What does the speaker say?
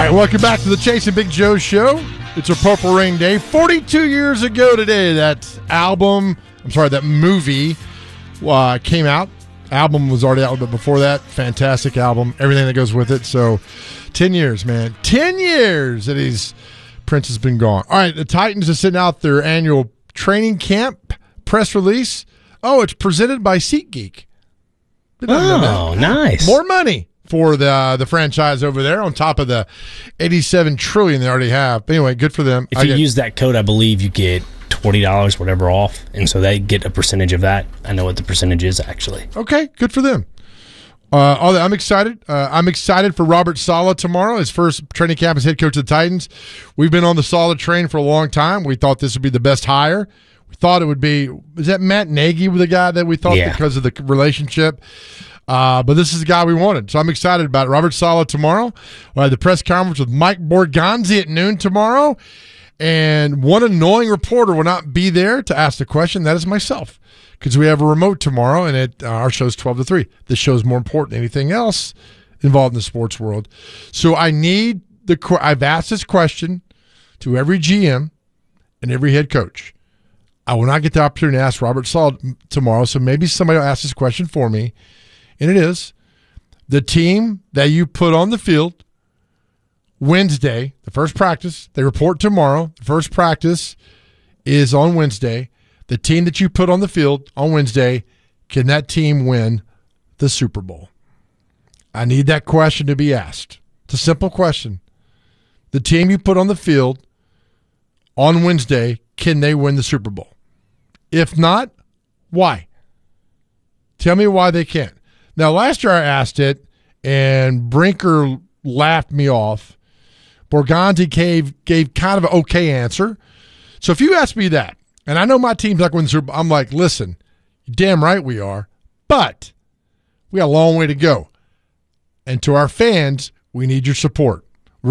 right, welcome back to the Chase and Big Joe Show. It's a Purple Rain Day. 42 years ago today, that movie came out. Album was already out, but before that, fantastic album. Everything that goes with it. So, 10 years, man. 10 years that Prince has been gone. All right, the Titans are sitting out their annual training camp press release. Oh, it's presented by SeatGeek. Oh, nice. More money for the franchise over there on top of the $87 trillion they already have. But anyway, good for them. If you use that code, I believe you get $20, whatever, off, and so they get a percentage of that. I know what the percentage is, actually. Okay, good for them. I'm excited. I'm excited for Robert Saleh tomorrow, his first training camp as head coach of the Titans. We've been on the Saleh train for a long time. We thought this would be the best hire. We thought it would be, is that Matt Nagy the guy that we thought because of the relationship? But this is the guy we wanted, so I'm excited about it. Robert Saleh tomorrow. We'll have the press conference with Mike Borgonzi at noon tomorrow, and one annoying reporter will not be there to ask the question. That is myself, because we have a remote tomorrow, and our show's 12 to 3. This show is more important than anything else involved in the sports world. So I've asked this question to every GM and every head coach. I will not get the opportunity to ask Robert Saleh tomorrow, so maybe somebody will ask this question for me. And it is, the team that you put on the field Wednesday, the first practice, they report tomorrow, the first practice is on Wednesday. The team that you put on the field on Wednesday, can that team win the Super Bowl? I need that question to be asked. It's a simple question. The team you put on the field on Wednesday, can they win the Super Bowl? If not, why? Tell me why they can't. Now, last year I asked it, and Brinker laughed me off. Borgonzi gave kind of an okay answer. So if you ask me that, and I know my team's not going to win the Super Bowl, I'm like, listen, you're damn right we are, but we got a long way to go. And to our fans, we need your support.